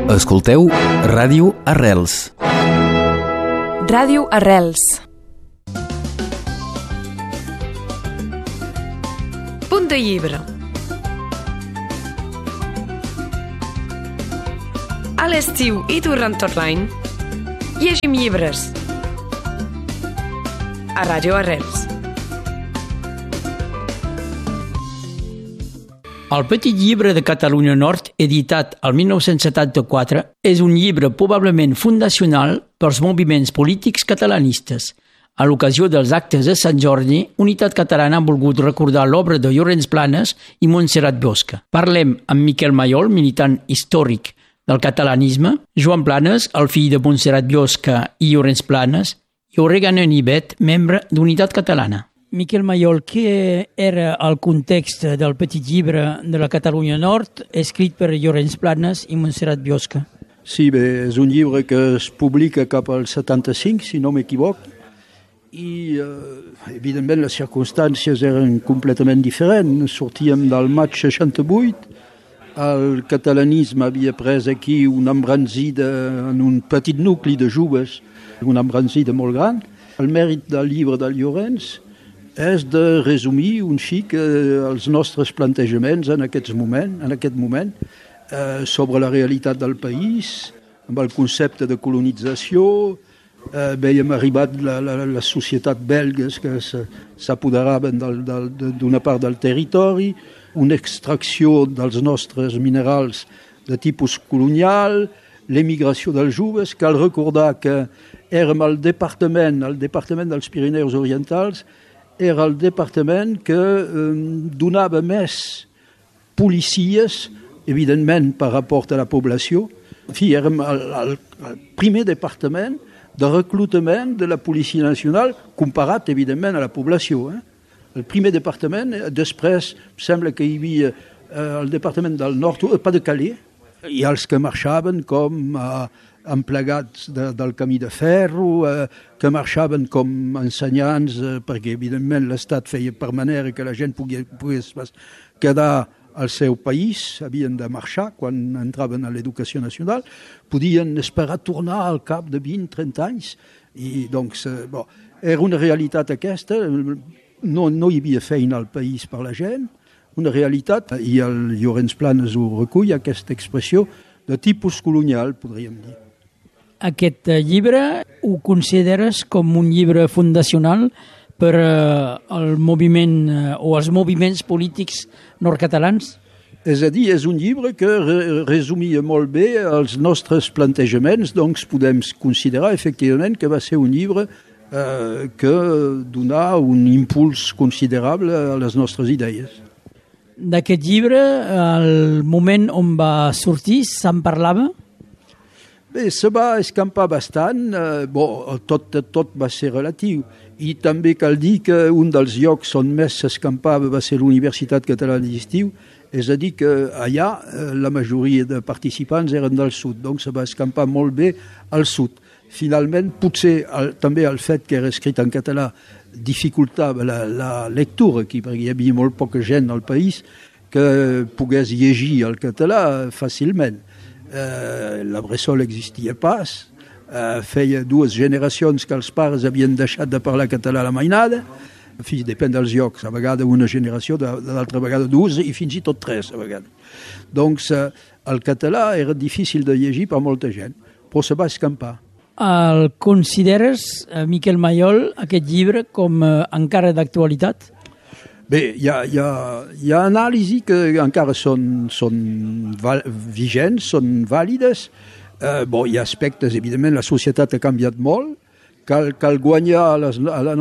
Escolteu Ràdio Arrels. Ràdio Arrels. Punt de llibre. A l'estiu i durant tot l'any llegim llibres a Ràdio Arrels. El Petit llibre de Catalunya Nord, editat el 1974, és un llibre probablement fundacional pels moviments polítics catalanistes. A l'ocasió dels actes de Sant Jordi, Unitat Catalana ha volgut recordar l'obra de Llorenç Planes i Montserrat Biosca. Parlem amb Miquel Mayol, militant històric del catalanisme, Joan Planes, el fill de Montserrat Biosca i Llorenç Planes, i Òrega Nibet, membre d'Unitat Catalana. Miquel Mayol, què era el context del Petit llibre de la Catalunya Nord, escrit per Llorenç Planes i Montserrat Biosca? Sí, bé, és un llibre que es publica cap al 75, si no m'equivoc, i evidentment les circumstàncies eren completament diferents. Sortíem del maig 68, el catalanisme havia pres aquí una embranzida en un petit nucli de joves, una embranzida molt gran. El mèrit del llibre de Llorenç és de resumir un xic els nostres plantejaments en aquest moment sobre la realitat del país, amb el concepte de colonització. Veiem arribat les societats belgues que s'apoderaven d'una part del territori, una extracció dels nostres minerals de tipus colonial, l'emigració dels joves. Cal recordar que érem el departament dels Pirineus Orientals, era el departament que donava més policies, evidentment per rapport a la població. En fi, érem el primer departament de reclutament de la Policia Nacional comparat, evidentment, a la població. El primer departament, després sembla que hi havia el departament del nord, pas de Calais, i els que marxaven com emplegats del camí de ferro, que marxaven com ensenyants, perquè evidentment l'Estat feia per manera que la gent pogués quedar al seu país, havien de marxar quan entraven a l'educació nacional, podien esperar tornar al cap de 20-30 anys, i doncs era una realitat aquesta, no hi havia feina al país per la gent, una realitat, i el Llorenç Planes ho recull, aquesta expressió de tipus colonial, podríem dir. Aquest llibre ho consideres com un llibre fundacional per al moviment o els moviments polítics nord-catalans? És a dir, és un llibre que resumia molt bé els nostres plantejaments, doncs podem considerar efectivament que va ser un llibre que donà un impuls considerable a les nostres idees. D'aquest llibre, al moment on va sortir, se'n parlava? Bé, se va escampar bastant, tot va ser relatiu, i també cal dir que un dels llocs on més s'escampava va ser l'Universitat Catalana d'Estiu, és a dir que allà la majoria de participants eren del sud, doncs se va escampar molt bé al sud. Finalment, potser també el fet que era escrit en català dificultava la lectura aquí, perquè hi havia molt poca gent al país que pogués llegir el català fàcilment. La Bressol n'existia pas, feia 2 generacions que els pares havien deixat de parlar català a la mainada, en fi, depèn dels llocs, a vegades una generació, de l'altra vegada 2 i fins i tot 3 a vegades. Doncs el català era difícil de llegir per molta gent, però se va escampar. El consideres, Miquel Mayol, aquest llibre com encara d'actualitat? Bé, hi ha anàlisis que encara són vigents, són vàlides. Hi ha aspectes, evidentment, la societat ha canviat molt, cal guanyar a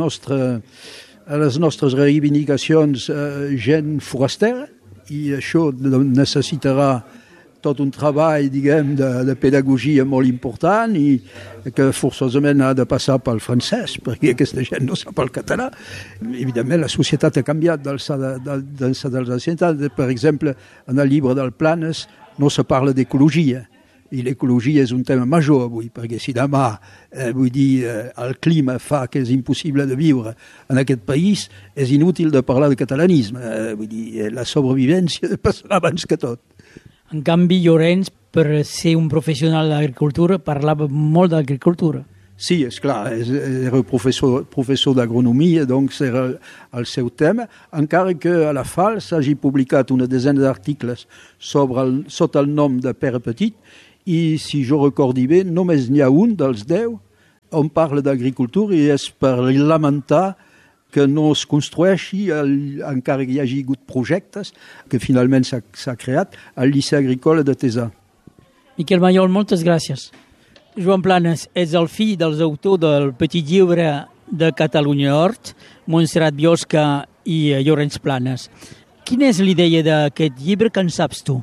les nostres reivindicacions gent forastera, i això necessitarà tot un treball, diguem, de pedagogia molt important i que forçosament ha de passar pel francès, perquè aquesta gent no sap el català. Evidentment, la societat ha canviat d'ençà dels ancients. Per exemple, en el llibre del Planes no se parla d'ecologia, i l'ecologia és un tema major avui, perquè si demà, el clima fa que és impossible de viure en aquest país, és inútil de parlar de catalanisme. La sobrevivència passarà abans que tot. En canvi, Llorenç per ser un professional d'agricultura, parlava molt d'agricultura. Sí, és clar, era professor d'agronomia, doncs era el seu tema, encara que a la FAL s'hagi publicat una desena d'articles sota el nom de Pere Petit, i si jo recordi bé, només n'hi ha un dels 10 on parla d'agricultura i és per lamentar que no es construeixi, encara que hi hagi hagut projectes, que finalment s'ha creat, al Liceu Agrícola de Tesà. Miquel Mayol, moltes gràcies. Joan Planes és el fill dels autors del Petit Llibre de Catalunya Nord, Montserrat Biosca i Llorenç Planes. Quina és l'idea d'aquest llibre, que en saps tu?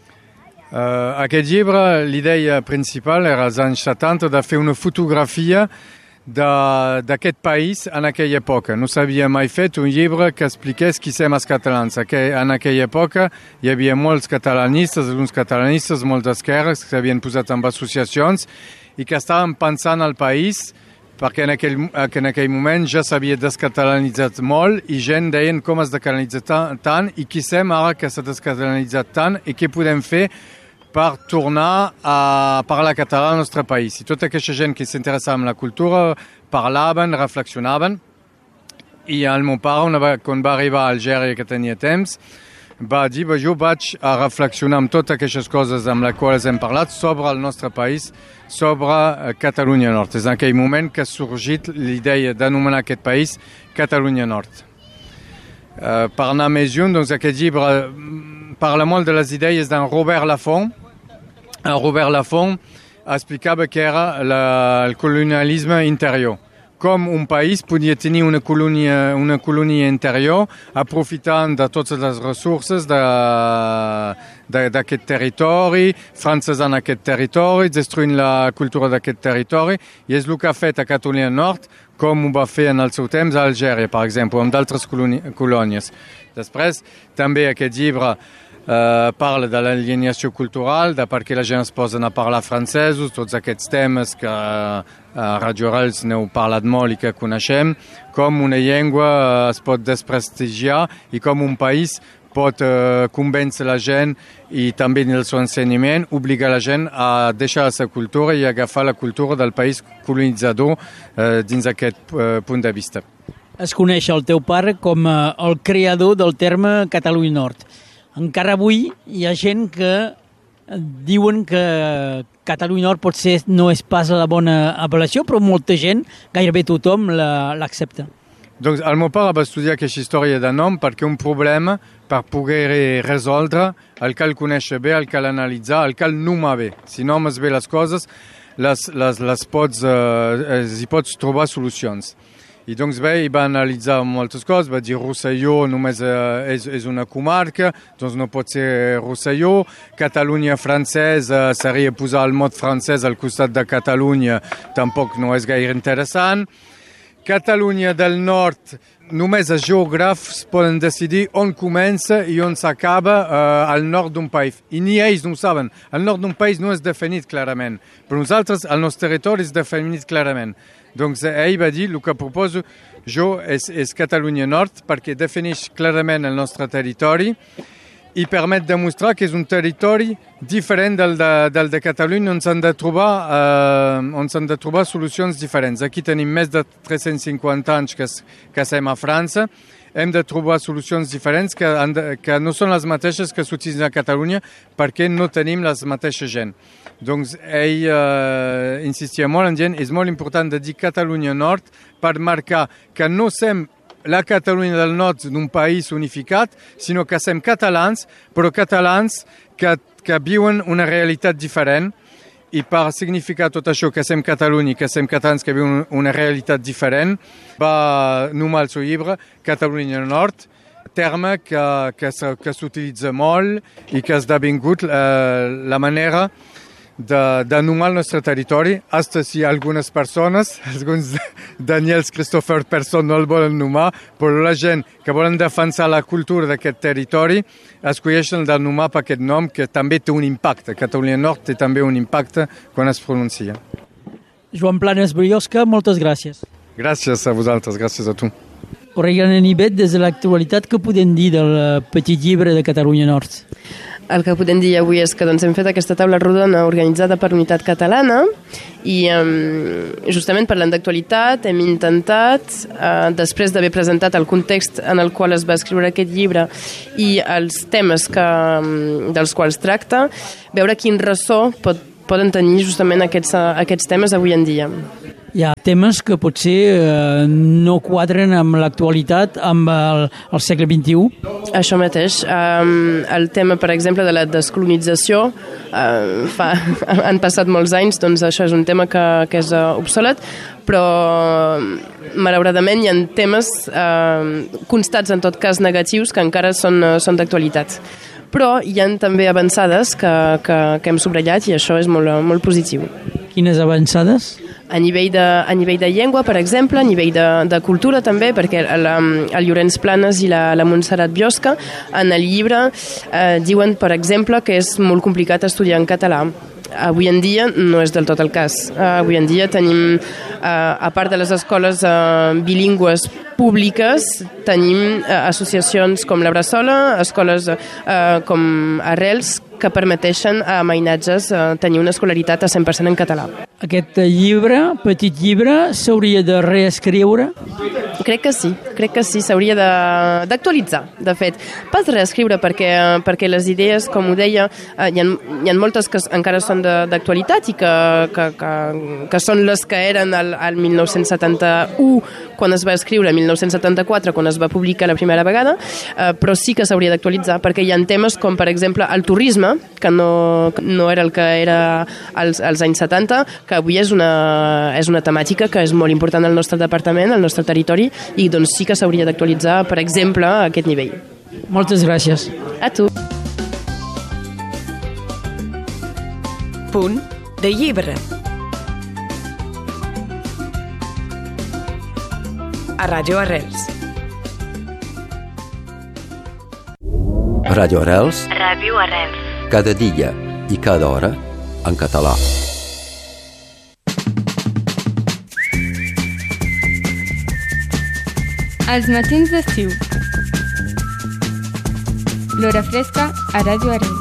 Aquest llibre, l'idea principal era als anys 70 de fer una fotografia d'aquest país en aquella època. No s'havia mai fet un llibre que expliqués qui som els catalans. En aquella època hi havia molts catalanistes, alguns catalanistes, molts d'esquerres que s'havien posat en associacions i que estaven pensant al país perquè en aquell moment ja s'havia descatalanitzat molt i gent deien com es descatalanitza tant i qui som ara que s'ha descatalanitzat tant i què podem fer per tornar a parlar català al nostre país. I tota aquesta gent que s'interessava en la cultura parlaven, reflexionaven, i el meu pare, quan va arribar a Algèria, que tenia temps, va dir, jo vaig a reflexionar amb totes aquestes coses amb les quals hem parlat sobre el nostre país, sobre Catalunya Nord. És en aquell moment que ha sorgit l'idea d'anomenar aquest país Catalunya Nord. Per anar més lluny, doncs aquest llibre parla molt de les idees d'en Robert Laffont. Robert Laffont explicava que era el colonialisme interior. Com un país podia tenir una colònia interior aprofitant de totes les ressources d'aquest territori, francesant aquest territori, destruint la cultura d'aquest territori, i és el que ha fet a Catalunya Nord, com ho va fer en el seu temps a Algèria, per exemple, amb d'altres colònies. Després, també aquest llibre parla de l'alienació cultural, de per què la gent es posen a parlar francesos, tots aquests temes que a Radio Arrels n'heu parlat molt i que coneixem, com una llengua es pot desprestigiar i com un país pot convèncer la gent i també en el seu ensenyament obligar la gent a deixar la seva cultura i agafar la cultura del país colonitzador dins aquest punt de vista. Es coneix el teu pare com el creador del terme Catalunya Nord. Encara avui hi ha gent que diuen que Catalunya Nord potser no és pas la bona apel·lació, però molta gent, gairebé tothom, l'accepta. Doncs el meu pare va estudiar aquesta història de nom perquè un problema per poder resoldre el cal conèixer bé, el cal analitzar, el cal nomar bé. Si nomes bé les coses, hi pots trobar solucions. I doncs bé, va analitzar moltes coses, va dir Rosselló només és una comarca, doncs no pot ser Rosselló. Catalunya francesa seria posar el mot francès al costat de Catalunya, tampoc no és gaire interessant. Catalunya del Nord, només els geògrafs poden decidir on comença i on s'acaba el nord d'un país. I ni ells no ho saben. El nord d'un país no és definit clarament. Per nosaltres, el nostre territori és definit clarament. Doncs ell va dir, el que proposo jo és Catalunya Nord perquè defineix clarament el nostre territori i permet demostrar que és un territori diferent del de Catalunya on s'han de trobar solucions diferents. Aquí tenim més de 350 anys que som a França. Hem de trobar solucions diferents que no són les mateixes que s'utilitzen a Catalunya perquè no tenim les mateixes gent. Doncs ell insistia molt en gent, és molt important de dir Catalunya Nord per marcar que no som la Catalunya del Nord d'un país unificat, sinó que som catalans, però catalans que viuen una realitat diferent. I per significar tot això, que som Catalunya, que som catalans que viuen una realitat diferent, va nomar el seu llibre Catalunya Nord, terme que s'utilitza molt i que ha esdevingut la manera de nomar el nostre territori. Hasta si algunes persones, alguns Daniels Christopher Persson no el volen nomar, però la gent que volen defensar la cultura d'aquest territori escolleixen de nomar per aquest nom que també té un impacte. Catalunya Nord té també un impacte quan es pronuncia. Joan Planes Biosca, moltes gràcies. Gràcies a vosaltres, gràcies a tu. Oregana Nibet, des de l'actualitat, què podem dir del Petit Llibre de Catalunya Nord? El que podem dir avui és que hem fet aquesta taula rodona organitzada per Unitat Catalana i justament parlant d'actualitat hem intentat, després d'haver presentat el context en el qual es va escriure aquest llibre i els temes dels quals tracta, veure quin ressò poden tenir justament aquests temes avui en dia. Hi ha temes que potser no quadren amb l'actualitat, amb el segle XXI? Això mateix. El tema, per exemple, de la descolonització, han passat molts anys, doncs això és un tema que és obsolet, però malauradament hi ha temes constats, en tot cas negatius, que encara són d'actualitat. Però hi ha també avançades que hem subratllat i això és molt, molt positiu. Quines avançades? A nivell de llengua, per exemple, a nivell de cultura també, perquè el Llorenç Planes i la Montserrat Biosca en el llibre diuen, per exemple, que és molt complicat estudiar en català. Avui en dia no és del tot el cas. Avui en dia tenim, a part de les escoles bilingües públiques, tenim associacions com la Bressola, escoles com Arrels, que permeteixen a mainatges tenir una escolaritat a 100% en català. Aquest llibre, petit llibre, s'hauria de reescriure? Crec que sí, s'hauria d'actualitzar, de fet. Pas reescriure, perquè les idees, com ho deia, hi ha moltes que encara són d'actualitat i que són les que eren al 1971, quan es va escriure, 1974, quan es va publicar la primera vegada, però sí que s'hauria d'actualitzar, perquè hi ha temes com, per exemple, el turisme, que no era el que era als anys 70, que avui és una temàtica que és molt important al nostre departament, al nostre territori, i doncs sí que s'hauria d'actualitzar, per exemple, a aquest nivell. Moltes gràcies. A tu. Punt de llibre. A Ràdio Arrels. Ràdio Arrels. Ràdio Arrels. Cada dia i cada hora en català. Els matins d'estiu. L'hora fresca a Ràdio Arrels.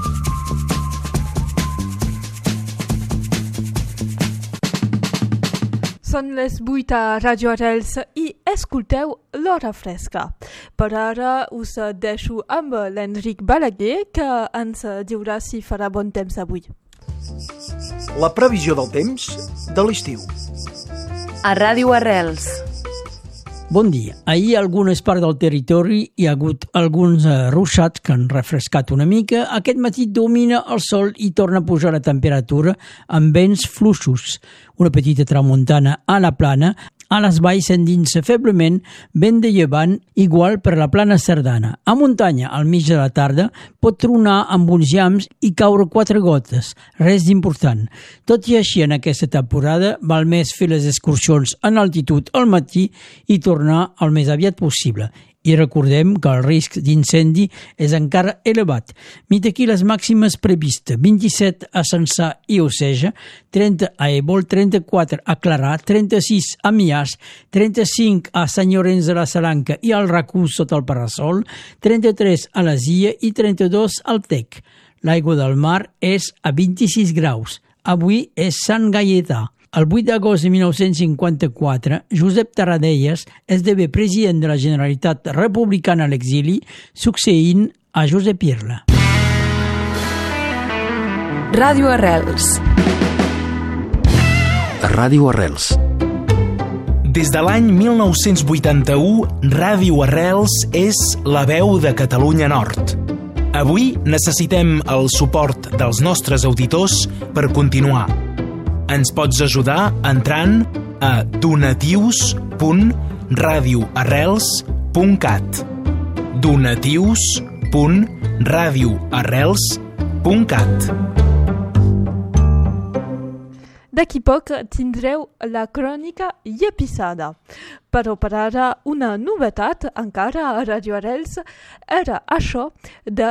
Són les 8 a Ràdio Arrels i escolteu l'hora fresca. Per ara us deixo amb l'Enric Balaguer, que ens dirà si farà bon temps avui. La previsió del temps de l'estiu. A Ràdio Arrels. Bon dia. Ahir a algunes parts del territori hi ha hagut alguns ruixats que han refrescat una mica. Aquest matí domina el sol i torna a pujar la temperatura amb vents fluixos. Una petita tramuntana a la plana, a les valls s'endinsa feblement vent de llevant igual per la plana Cerdana. A muntanya, al mig de la tarda, pot tronar amb uns llamps i caure 4 gotes, res d'important. Tot i així, en aquesta temporada, val més fer les excursions en altitud al matí i tornar el més aviat possible. I recordem que el risc d'incendi és encara elevat. Mira aquí les màximes previstes: 27 a Censà i Oceja, 30 a Ebol, 34 a Clarà, 36 a Miàs, 35 a Sant Llorenç de la Salanca i al Racó sota el Parasol, 33 a la Sia i 32 al Tec. L'aigua del mar és a 26 graus. Avui és Sant Gaietà. El 8 d'agost de 1954, Josep Tarradellas esdevé president de la Generalitat republicana a l'exili, succeint a Josep Irla. Ràdio Arrels. Ràdio Arrels. Des de l'any 1981, Ràdio Arrels és la veu de Catalunya Nord. Avui necessitem el suport dels nostres auditors per continuar. Ens pots ajudar entrant a donatius.radioarrels.cat donatius.radioarrels.cat. D'aquí poc tindreu la crònica llepissada. Però per ara una novetat encara a Ràdio Arrels era això de